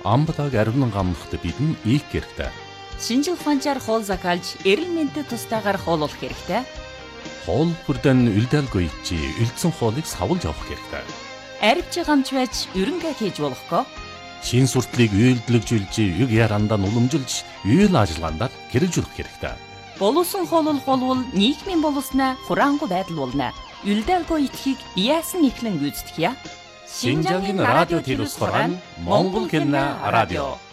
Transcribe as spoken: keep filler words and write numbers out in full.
амбалаг аривнан гамнахт бидэн их хэрэгтэй. Шинжил ухаанчаар хоол закалж, эрүүл мэндэд тустаагаар хооллох хэрэгтэй. Хоол бүрдэн үлдээлгүй чи үлдсэн хоолыг савлж авах хэрэгтэй. Арвч гамч байж ерөнхий хийж болохгүй. Шин суртлыг үйлдэлжүүлж, юг ярандаа уламжилж, үйл ажиллагаанд хэрэгжүүлэх хэрэгтэй. Боловсон хооллох болвол нийгмийн боловсноо хураангуй байдал болно. Үлдээлгүй итгэхийг яасан ихлэн гүйцэтгэе. Шинжаагийн радио телевиз хорон Монгол хэлний радио.